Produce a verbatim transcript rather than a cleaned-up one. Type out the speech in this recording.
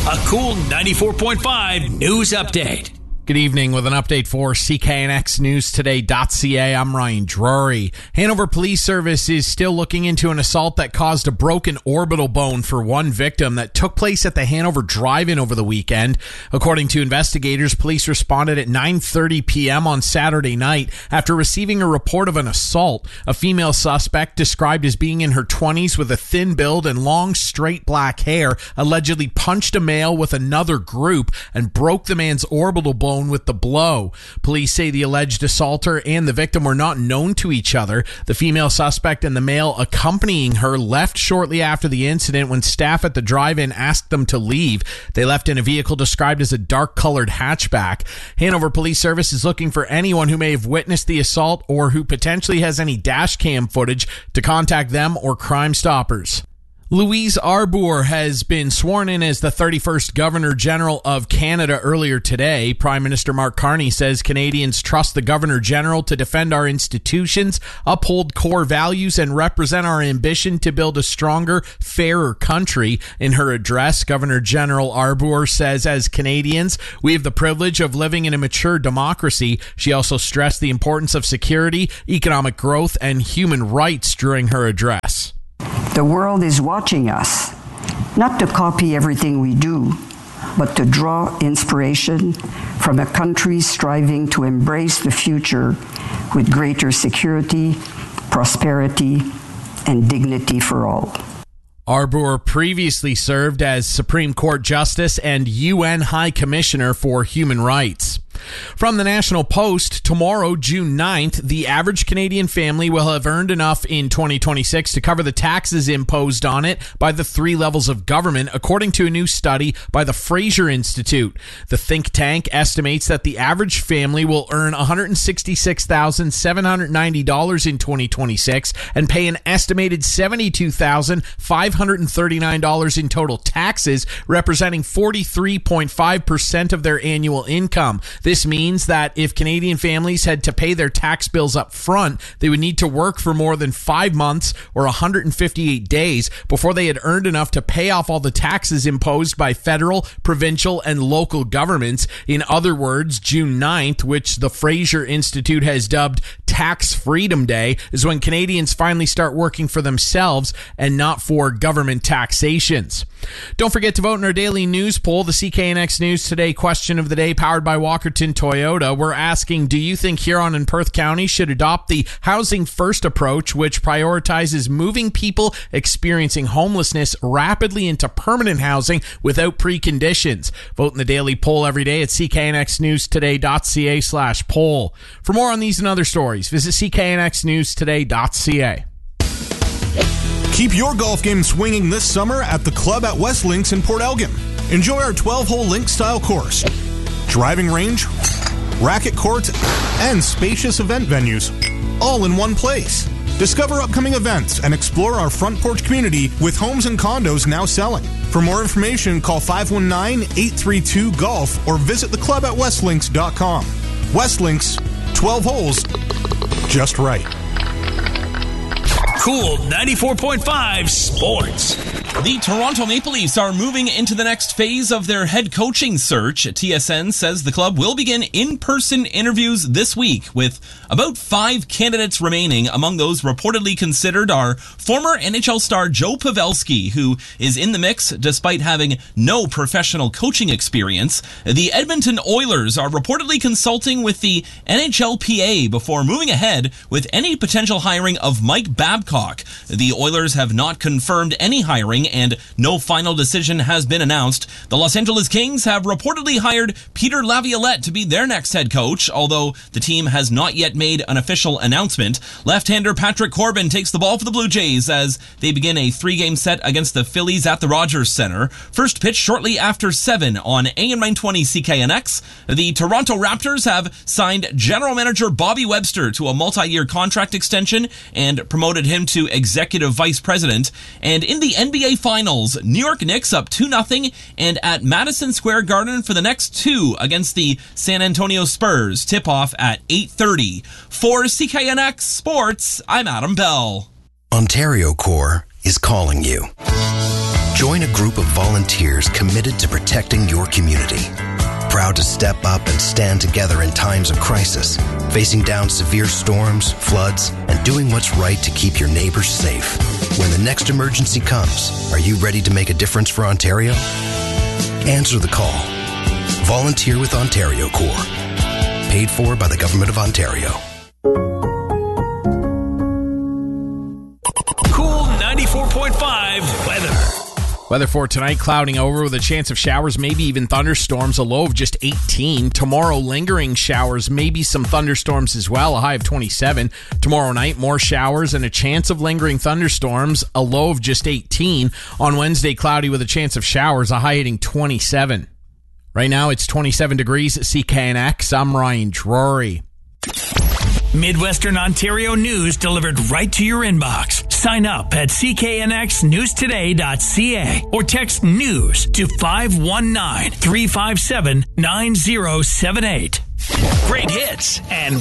A cool ninety-four point five news update. Good evening with an update for C K N X News Today dot C A. I'm Ryan Drury. Hanover Police Service is still looking into an assault that caused a broken orbital bone for one victim that took place at the Hanover Drive-In over the weekend. According to investigators, police responded at nine thirty p.m. on Saturday night after receiving a report of an assault. A female suspect, described as being in her twenties with a thin build and long, straight black hair, allegedly punched a male with another group and broke the man's orbital bone with the blow. Police say the alleged assaulter and the victim were not known to each other. The female suspect and the male accompanying her left shortly after the incident when staff at the drive-in asked them to leave. They left in a vehicle described as a dark-colored hatchback. Hanover Police Service is looking for anyone who may have witnessed the assault or who potentially has any dash cam footage to contact them or Crime Stoppers. Louise Arbour has been sworn in as the thirty-first Governor General of Canada earlier today. Prime Minister Mark Carney says Canadians trust the Governor General to defend our institutions, uphold core values, and represent our ambition to build a stronger, fairer country. In her address, Governor General Arbour says, as Canadians, we have the privilege of living in a mature democracy. She also stressed the importance of security, economic growth, and human rights during her address. The world is watching us, not to copy everything we do, but to draw inspiration from a country striving to embrace the future with greater security, prosperity, and dignity for all. Arbour previously served as Supreme Court Justice and U N High Commissioner for Human Rights. From the National Post, tomorrow, June ninth, the average Canadian family will have earned enough in twenty twenty-six to cover the taxes imposed on it by the three levels of government, according to a new study by the Fraser Institute. The think tank estimates that the average family will earn one hundred sixty-six thousand seven hundred ninety dollars in twenty twenty-six and pay an estimated seventy-two thousand five hundred thirty-nine dollars in total taxes, representing forty-three point five percent of their annual income. This means that if Canadian families had to pay their tax bills up front, they would need to work for more than five months or one hundred fifty-eight days before they had earned enough to pay off all the taxes imposed by federal, provincial, and local governments. In other words, June ninth, which the Fraser Institute has dubbed Tax Freedom Day, is when Canadians finally start working for themselves and not for government taxations. Don't forget to vote in our daily news poll, the C K N X News Today question of the day, powered by Walkerton Toyota. We're asking, do you think Huron and Perth County should adopt the Housing First approach, which prioritizes moving people experiencing homelessness rapidly into permanent housing without preconditions? Vote in the daily poll every day at C K N X News Today dot C A slash poll. For more on these and other stories, visit C K N X News Today dot C A. Keep your golf game swinging this summer at the Club at West Links in Port Elgin. Enjoy our twelve-hole link-style course, driving range, racket court, and spacious event venues, all in one place. Discover upcoming events and explore our front porch community with homes and condos now selling. For more information, call five one nine, eight three two, golf or visit the club at west links dot com. West Links, twelve holes, just right. Cool ninety-four point five Sports. The Toronto Maple Leafs are moving into the next phase of their head coaching search. T S N says the club will begin in-person interviews this week, with about five candidates remaining. Among those reportedly considered are former N H L star Joe Pavelski, who is in the mix despite having no professional coaching experience. The Edmonton Oilers are reportedly consulting with the N H L P A before moving ahead with any potential hiring of Mike Babcock. The Oilers have not confirmed any hiring, and no final decision has been announced. The Los Angeles Kings have reportedly hired Peter Laviolette to be their next head coach, although the team has not yet made an official announcement. Left-hander Patrick Corbin takes the ball for the Blue Jays as they begin a three-game set against the Phillies at the Rogers Center. First pitch shortly after seven on A M nine twenty C K N X. The Toronto Raptors have signed general manager Bobby Webster to a multi-year contract extension and promoted him to executive vice president. And in the N B A Finals, New York Knicks up two nothing and at Madison Square Garden for the next two against the San Antonio Spurs. Tip-off at eight thirty. For C K N X Sports, I'm Adam Bell. Ontario Corps is calling you. Join a group of volunteers committed to protecting your community. Proud to step up and stand together in times of crisis, facing down severe storms, floods, and doing what's right to keep your neighbors safe. When the next emergency comes, are you ready to make a difference for Ontario? Answer the call. Volunteer with Ontario Corps. Paid for by the Government of Ontario. Cool ninety-four point five weather. Weather for tonight, clouding over with a chance of showers, maybe even thunderstorms, a low of just eighteen. Tomorrow, lingering showers, maybe some thunderstorms as well, a high of twenty-seven. Tomorrow night, more showers and a chance of lingering thunderstorms, a low of just eighteen. On Wednesday, cloudy with a chance of showers, a high hitting twenty-seven. Right now, it's twenty-seven degrees at C K N X. I'm Ryan Drury. Midwestern Ontario news delivered right to your inbox. Sign up at c k n x news today dot c a or text news to five one nine, three five seven, nine zero seven eight. Great hits and